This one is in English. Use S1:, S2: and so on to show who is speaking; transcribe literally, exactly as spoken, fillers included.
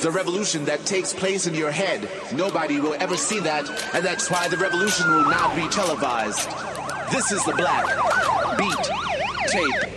S1: the revolution that takes place in your head. Nobody will ever see that, and that's why the revolution will not be televised. This is the Black Beat Tape